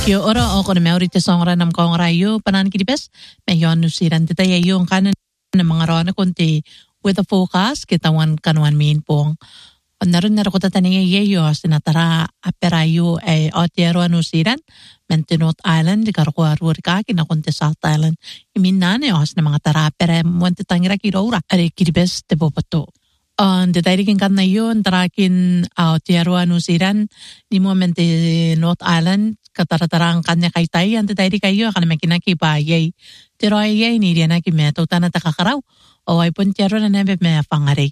Kia ora o kona meori te songra nam kaongra iyo panan ki dipes me yon nusiran te taya iyo kanan na mga rona konti weather forecast kita wan kanuan min pong naroon na ko tataniya iyo sinatara apera iyo ay otiero nusiran mente North Island di karko arur ka kina konti South Island imin nane os na mga tara apera mwante tangira ki raura are ki dipes te bopato Detayrikin kan na yun, tarakin Tierra Nusiran, di mo mente North Island, kataratarang kanya kay tayo, detayri kayo, kan makinaki pa yay. Tiro ay ni diyan na kimeto, tana takakaraw, o ay pun Tierra na nebe me fangari,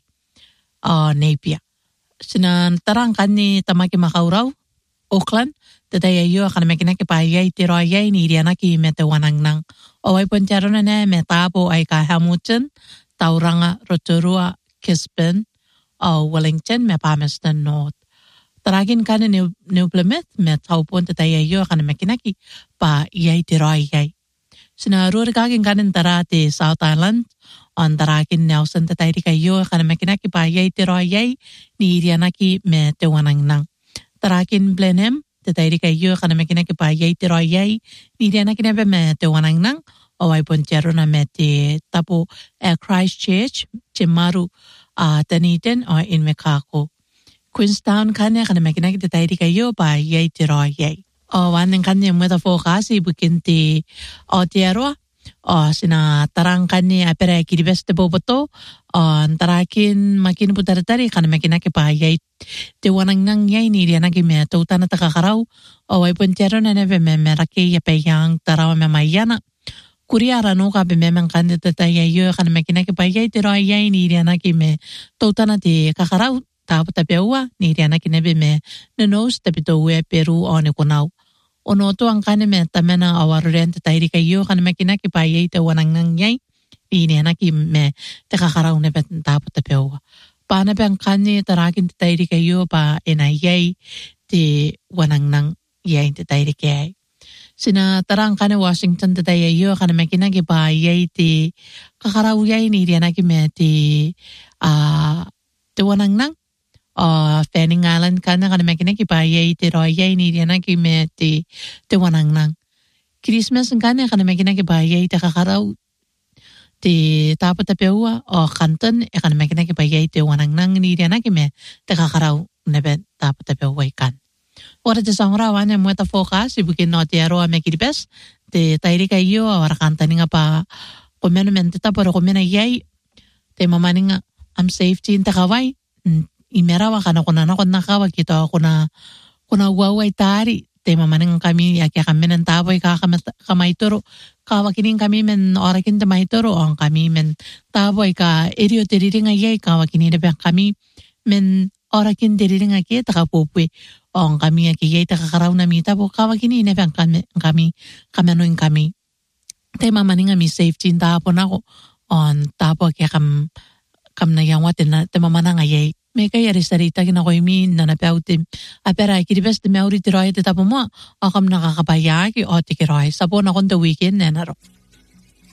Napia. Sinan tarang kani tamaki makauraw, Auckland, detay ayo, kan makinaki pa yay, tiro ay ni diyan na kimeto wanang nang, o ay pun Tierra na me tapo ay kahamutin, tauranga, rotorua, Gisborne, Wellington, me Palmerston North. Taragin ka na New Plymouth, me taupon te tayo iyo ka na makinaki pa iyay tiroy iyay. Sinaruri kagin ka ng tarate South Island, on taragin Nelson te tayo kayo ka na makinaki pa iyay tiroy iyay, ni irianaki me tewanang nang. Taragin Blenheim, te tayo kayo ka na makinaki pa iyay tiroy iyay, ni irianaki na me tewanang nang, o ay pontero na meti tapo Christchurch, Chimaru, Dunedin o in Mekako. Queenstown kanya kana makinaki tayo kayo pa yay tiro yay. O wanang kanya mweta forecast ibukinti Aotearoa o sina tarang kanya apera kiribes te boboto o tarakin makin putaratari kana makinaki pa yay te wanang nang yay ni rianaki me tautana takakaraw o ay pontero na nebe me meraki yapayang tarawa me mayana. Kuriara no ka memang kandida tayo yo kan makinaki pa yay tiro yay ni rianaki me tautana te kakaraw tapo tapewa ni rianaki nebe me nanos tapito we Peru o ne kunaw. Ono to ang kanime tamena awarurente tayo kayo kan makinaki pa yay te wanang nang yay ni rianaki me te kakaraw nebe tapo tapewa. Paano ba ang kani tarakin tayo kayo pa inayay te wanang nang yay te tayo kay. Sina tarang kana Washington te tayo yo kana makinaki pa yay ti kakaraw yay ni rianaki me ti te wanang nang Fanning Island kana makinaki pa yay ti roy yay ni rianaki me ti te wanang nang Christmas kana makinaki pa yay ti kakaraw ti tapo tapewa o Canton kana makinaki pa yay ti wanang nang ni rianaki me ti kakaraw nebe tapo tapewa kan. Ora te sangrawan ang mweta forecast, ibukin no tiaro ang mekiripes, te tairi kayo, ora kanta nga pa, kumeno mentita, pero kumena yay, te mamaning am safety in takaway, imerawa ka na kunana ko nakawag, ito ako na waway tari, te mamaning kami, yakya kami ng taboy, kakamay turo, kawakinin kami men orakin tamay turo, ang kami men taboy, ka eriyo tiriring ayay, kawakinin na kami, men orakin tiriring ayay, takapupwe, ang kami akiyay takakaraw na mita po kawagini na kami kamanuin kami. Tay mamaning kami safety tapo na ko on tapo kaya kam na yang watin na tamamana ngayay. May kaya risarita kina ko imin na napautim. Apera kiribes de meuri tiroy te tapo mo akam nakakapaya ki o tikiroy. Sapo na kon the weekend na naro.